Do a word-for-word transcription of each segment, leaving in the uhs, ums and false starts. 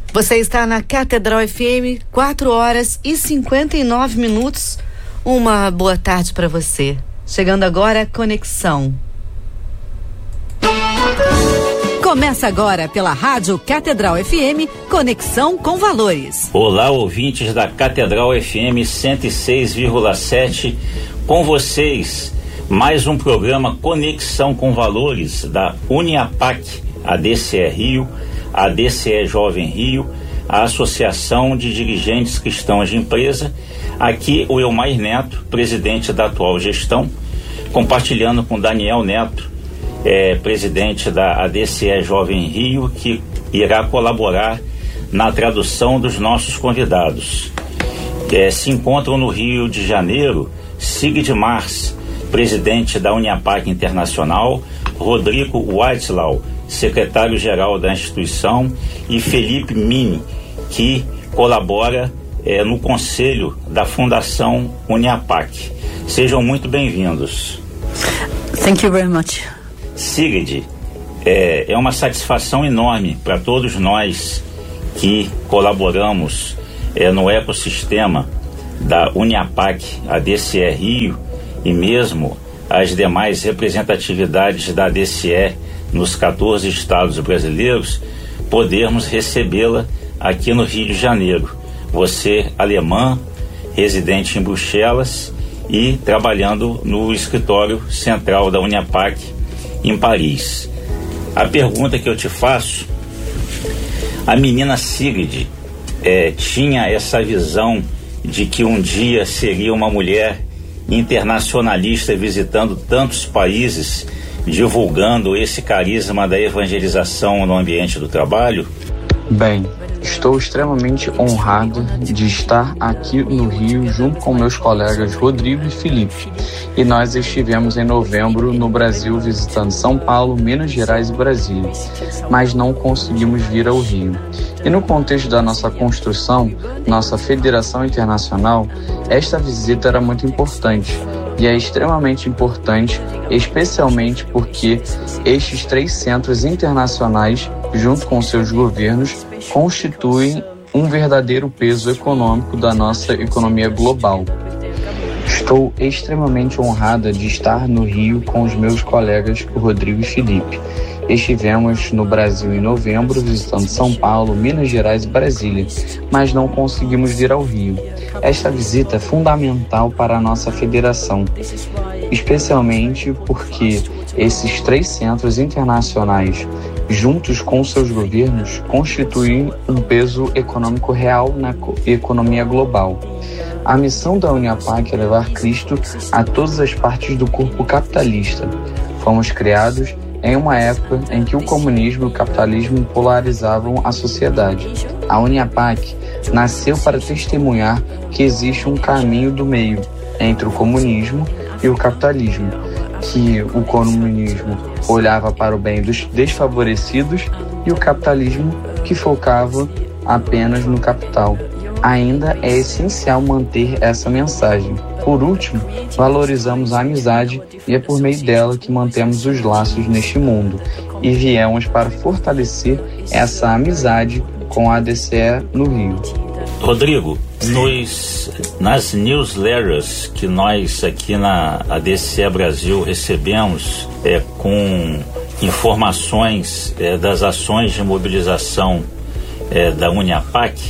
Você está na Catedral F M, quatro horas e cinquenta e nove minutos. Uma boa tarde para você. Chegando agora, Conexão. Começa agora pela Rádio Catedral F M, Conexão com Valores. Olá, ouvintes da Catedral F M cento e seis vírgula sete, com vocês, mais um programa Conexão com Valores da Uniapac, a D C E Rio, a D C E Jovem Rio, a Associação de Dirigentes Cristãos de Empresa. Aqui o Elmair Neto, presidente da atual gestão, compartilhando com Daniel Neto, É, presidente da A D C E Jovem Rio, que irá colaborar na tradução dos nossos convidados. É, se encontram no Rio de Janeiro Sigrid Mars, presidente da Uniapac Internacional, Rodrigo Weitzel, secretário-geral da instituição, e Felipe Mini, que colabora é, no conselho da Fundação Uniapac. Sejam muito bem-vindos. Thank you very much. Sigrid, é, é uma satisfação enorme para todos nós que colaboramos é, no ecossistema da Uniapac, a D C E Rio, e mesmo as demais representatividades da D C E nos quatorze estados brasileiros, podermos recebê-la aqui no Rio de Janeiro. Você, alemã, residente em Bruxelas e trabalhando no escritório central da Uniapac em Paris. A pergunta que eu te faço: a menina Sigrid é, tinha essa visão de que um dia seria uma mulher internacionalista visitando tantos países, divulgando esse carisma da evangelização no ambiente do trabalho? Bem, estou extremamente honrado de estar aqui no Rio junto com meus colegas Rodrigo e Felipe. E nós estivemos em novembro no Brasil visitando São Paulo, Minas Gerais e Brasília, mas não conseguimos vir ao Rio. E no contexto da nossa construção, nossa federação internacional, esta visita era muito importante. E é extremamente importante, especialmente porque estes três centros internacionais, junto com seus governos, constituem um verdadeiro peso econômico da nossa economia global. Estou extremamente honrada de estar no Rio com os meus colegas Rodrigo e Felipe. Estivemos no Brasil em novembro, visitando São Paulo, Minas Gerais e Brasília, mas não conseguimos vir ao Rio. Esta visita é fundamental para a nossa federação, especialmente porque esses três centros internacionais, juntos com seus governos, constituem um peso econômico real na economia global. A missão da Uniapac é levar Cristo a todas as partes do corpo capitalista. Fomos criados em uma época em que o comunismo e o capitalismo polarizavam a sociedade. A Uniapac nasceu para testemunhar que existe um caminho do meio entre o comunismo e o capitalismo, que o comunismo olhava para o bem dos desfavorecidos e o capitalismo que focava apenas no capital. Ainda é essencial manter essa mensagem. Por último, valorizamos a amizade e é por meio dela que mantemos os laços neste mundo e viemos para fortalecer essa amizade com a A D C E no Rio. Rodrigo, nos, nas newsletters que nós aqui na A D C E Brasil recebemos é, com informações é, das ações de mobilização é, da Uniapac,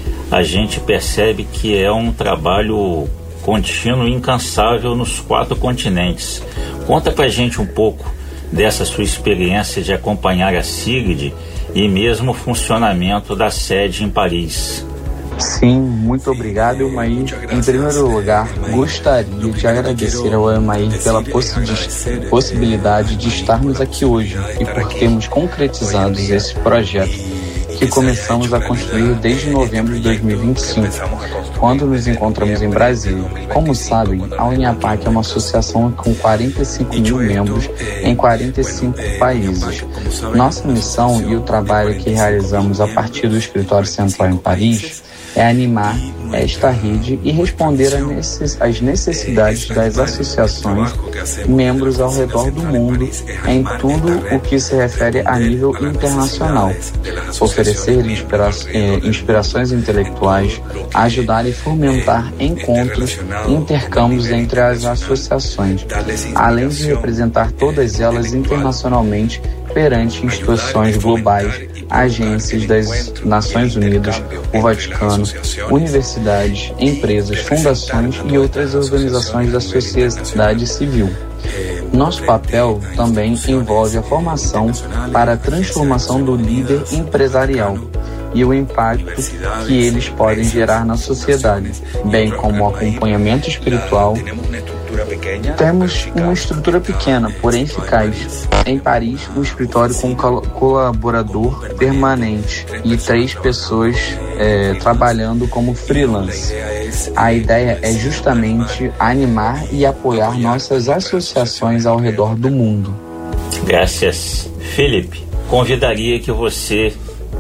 a gente percebe que é um trabalho contínuo e incansável nos quatro continentes. Conta pra gente um pouco dessa sua experiência de acompanhar a Sigrid e mesmo o funcionamento da sede em Paris. Sim, muito obrigado, Elmair. Em primeiro lugar, gostaria de agradecer ao Elmair pela possi- possibilidade de estarmos aqui hoje e por termos concretizado esse projeto que começamos a construir desde novembro de dois mil e vinte e cinco, quando nos encontramos em Brasília. Como sabem, a Uniapac é uma associação com quarenta e cinco mil membros em quarenta e cinco países. Nossa missão e o trabalho que realizamos a partir do escritório central em Paris é animar esta rede e responder às necessidades das associações membros ao redor do mundo em tudo o que se refere a nível internacional, oferecendo oferecer inspira- inspirações intelectuais, ajudar e fomentar encontros e intercâmbios entre as associações, além de representar todas elas internacionalmente perante instituições globais, agências das Nações Unidas, o Vaticano, universidades, empresas, fundações e outras organizações da sociedade civil. Nosso papel também envolve a formação para a transformação do líder empresarial e o impacto que eles podem gerar na sociedade, bem como o acompanhamento espiritual. Temos uma estrutura pequena, porém eficaz. Em Paris, um escritório com col- colaborador permanente e três pessoas é, trabalhando como freelance. A ideia é justamente animar e apoiar nossas associações ao redor do mundo. Graças. Felipe, convidaria que você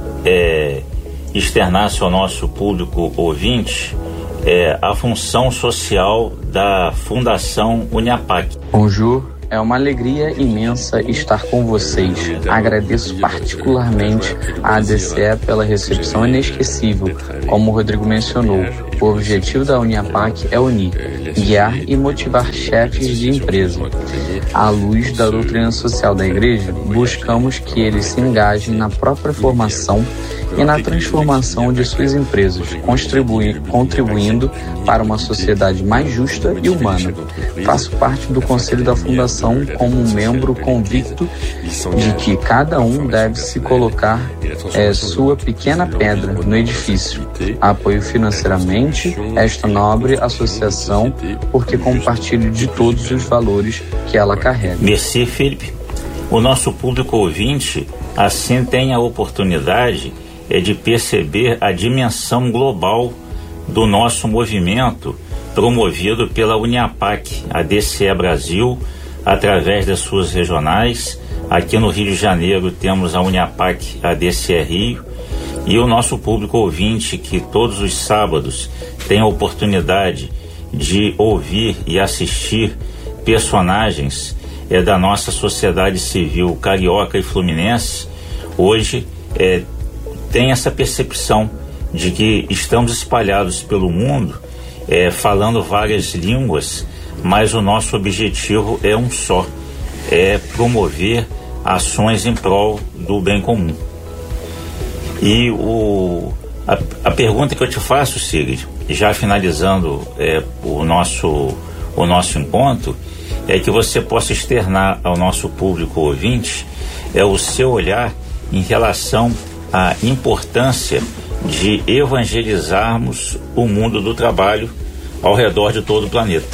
é, externasse ao nosso público ouvinte é, a função social da Fundação Uniapac. Bonjour. É uma alegria imensa estar com vocês. Agradeço particularmente à A D C E pela recepção inesquecível. Como o Rodrigo mencionou, o objetivo da Uniapac é unir, guiar e motivar chefes de empresa. À luz da doutrina social da Igreja, buscamos que eles se engajem na própria formação e na transformação de suas empresas, contribui, contribuindo para uma sociedade mais justa e humana. Faço parte do Conselho da Fundação como um membro convicto de que cada um deve se colocar é, sua pequena pedra no edifício. Apoio financeiramente esta nobre associação porque compartilho de todos os valores que ela carrega. Merci, Felipe. O nosso público ouvinte assim tem a oportunidade é de perceber a dimensão global do nosso movimento promovido pela Uniapac, a D C E Brasil, através das suas regionais. Aqui no Rio de Janeiro temos a Uniapac, a D C E Rio, e o nosso público ouvinte que todos os sábados tem a oportunidade de ouvir e assistir personagens é, da nossa sociedade civil carioca e fluminense, hoje é, tem essa percepção de que estamos espalhados pelo mundo, é, falando várias línguas, mas o nosso objetivo é um só, é promover ações em prol do bem comum. E o, a, a pergunta que eu te faço, Sigrid, já finalizando é, o, nosso, o nosso encontro, é que você possa externar ao nosso público ouvinte é, o seu olhar em relação a importância de evangelizarmos o mundo do trabalho ao redor de todo o planeta.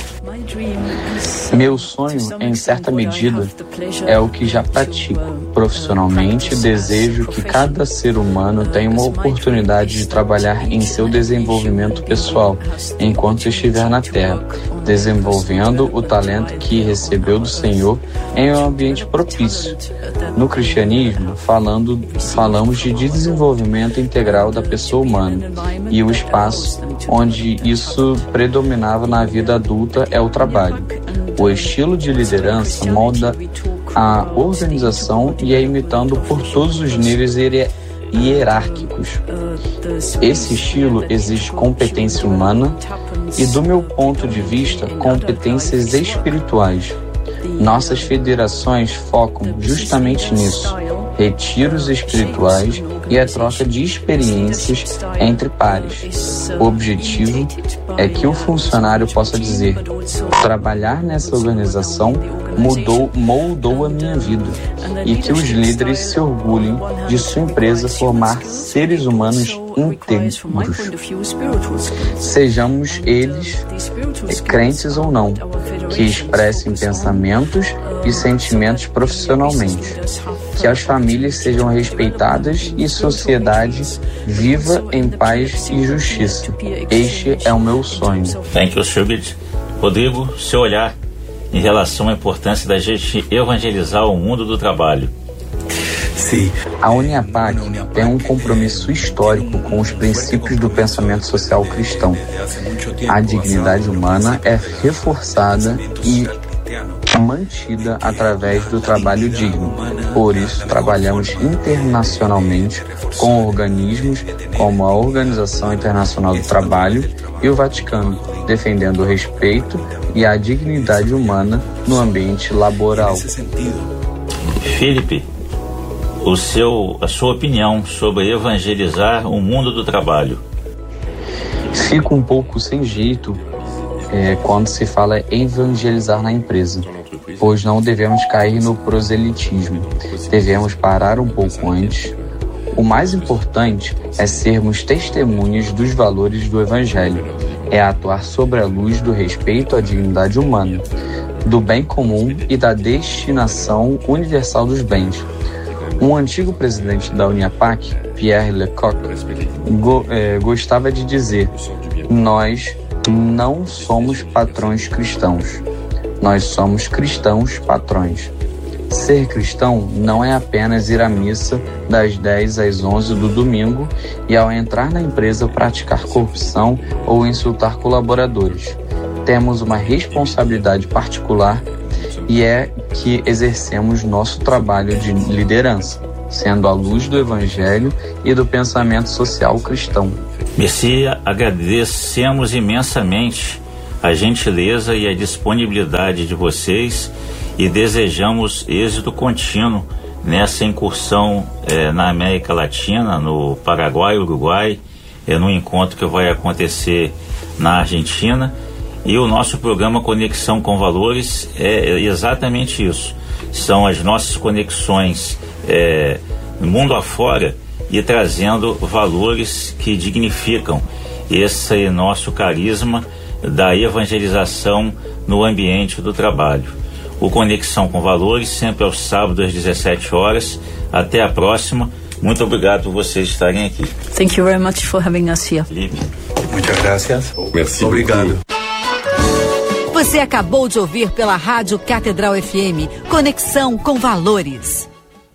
Meu sonho, em certa medida, é o que já pratico. Profissionalmente, desejo que cada ser humano tenha uma oportunidade de trabalhar em seu desenvolvimento pessoal enquanto estiver na Terra, desenvolvendo o talento que recebeu do Senhor em um ambiente propício. No cristianismo, falando, falamos de desenvolvimento integral da pessoa humana, e o espaço onde isso predominava na vida adulta é o trabalho. O estilo de liderança molda a organização e é imitado por todos os níveis hierárquicos. Esse estilo exige competência humana e, do meu ponto de vista, competências espirituais. Nossas federações focam justamente nisso: retiros espirituais e a troca de experiências entre pares. O objetivo é que o funcionário possa dizer: trabalhar nessa organização mudou, moldou a minha vida, e que os líderes se orgulhem de sua empresa formar seres humanos íntegros. Sejamos eles crentes ou não, que expressem pensamentos e sentimentos profissionalmente, que as famílias sejam respeitadas e sociedade viva em paz e justiça. Este é o meu sonho. Thank you, Sigrid. Rodrigo, seu olhar em relação à importância da gente evangelizar o mundo do trabalho. Sim. A Uniapac tem um compromisso histórico com os princípios do pensamento social cristão. A dignidade humana é reforçada e mantida através do trabalho digno. Por isso, trabalhamos internacionalmente com organismos como a Organização Internacional do Trabalho e o Vaticano, defendendo o respeito e a dignidade humana no ambiente laboral. Felipe, o seu, a sua opinião sobre evangelizar o mundo do trabalho? Fico um pouco sem jeito é, quando se fala evangelizar na empresa, pois não devemos cair no proselitismo. Devemos parar um pouco antes. O mais importante é sermos testemunhas dos valores do Evangelho, é atuar sobre a luz do respeito à dignidade humana, do bem comum e da destinação universal dos bens. Um antigo presidente da Uniapac, Pierre Lecoq, go, eh, gostava de dizer: nós não somos patrões cristãos, nós somos cristãos patrões. Ser cristão não é apenas ir à missa das dez às onze do domingo e, ao entrar na empresa, praticar corrupção ou insultar colaboradores. Temos uma responsabilidade particular e é que exercemos nosso trabalho de liderança, sendo a luz do Evangelho e do pensamento social cristão. Messias, agradecemos imensamente a gentileza e a disponibilidade de vocês e desejamos êxito contínuo nessa incursão eh, na América Latina, no Paraguai, Uruguai, eh, no encontro que vai acontecer na Argentina. E o nosso programa Conexão com Valores é exatamente isso. São as nossas conexões eh, mundo afora e trazendo valores que dignificam esse nosso carisma da evangelização no ambiente do trabalho. O Conexão com Valores, sempre aos sábados às dezessete horas. Até a próxima. Muito obrigado por vocês estarem aqui. Thank you very much for having us here. Felipe. Muitas gracias. Merci. Obrigado. Você acabou de ouvir pela Rádio Catedral F M, Conexão com Valores.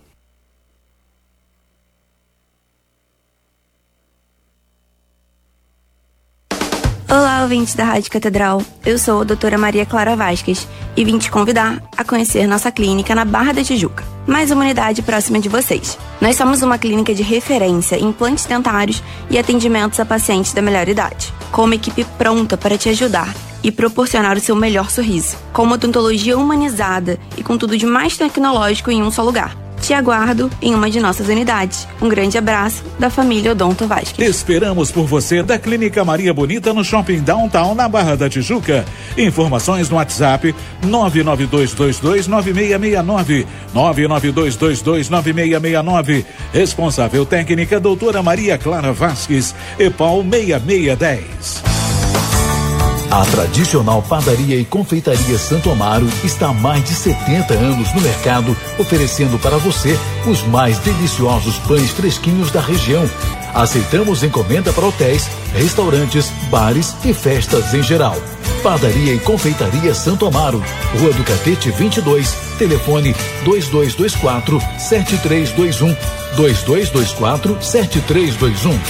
Olá, ouvintes da Rádio Catedral. Eu sou a doutora Maria Clara Vasquez e vim te convidar a conhecer nossa clínica na Barra da Tijuca, mais uma unidade próxima de vocês. Nós somos uma clínica de referência em implantes dentários e atendimentos a pacientes da melhor idade, com uma equipe pronta para te ajudar e proporcionar o seu melhor sorriso, com uma odontologia humanizada e com tudo de mais tecnológico em um só lugar. Te aguardo em uma de nossas unidades. Um grande abraço da família Odonto Vasquez. Esperamos por você da Clínica Maria Bonita no Shopping Downtown, na Barra da Tijuca. Informações no WhatsApp nove nove dois dois dois nove seis seis nove, nove nove dois dois dois nove seis seis nove. Responsável técnica doutora Maria Clara Vasquez, EPAL seis seis um zero. A tradicional padaria e confeitaria Santo Amaro está há mais de setenta anos no mercado, oferecendo para você os mais deliciosos pães fresquinhos da região. Aceitamos encomenda para hotéis, restaurantes, bares e festas em geral. Padaria e confeitaria Santo Amaro, Rua do Catete vinte e dois, telefone dois dois dois quatro, sete três dois um, dois dois dois quatro, sete três dois um.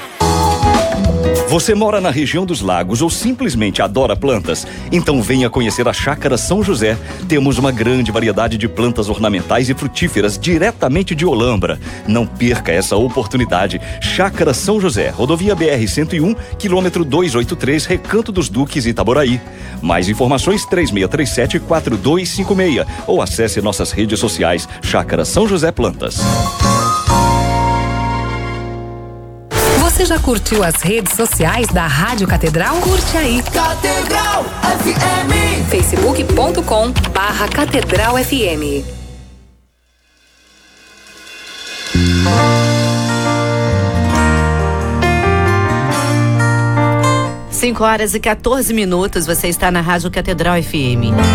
Você mora na região dos lagos ou simplesmente adora plantas? Então venha conhecer a Chácara São José. Temos uma grande variedade de plantas ornamentais e frutíferas diretamente de Olambra. Não perca essa oportunidade. Chácara São José, rodovia B R cento e um, quilômetro duzentos e oitenta e três, Recanto dos Duques, Itaboraí. Mais informações três seis três sete, quatro dois cinco seis ou acesse nossas redes sociais Chácara São José Plantas. Você já curtiu as redes sociais da Rádio Catedral? Curte aí. Catedral F M. facebook ponto com barra Catedral F M. cinco horas e quatorze minutos, você está na Rádio Catedral F M.